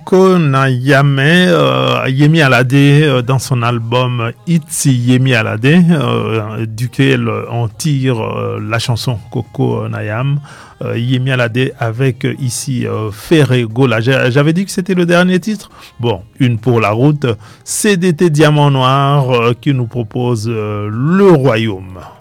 Konayame Yemi Alade dans son album Itzy Yemi Alade duquel on tire la chanson Coco Nayam Yemi Alade avec ici Ferré Gola. J'avais dit que c'était le dernier titre. Bon, une pour la route. CDT Diamant Noir qui nous propose Le Royaume.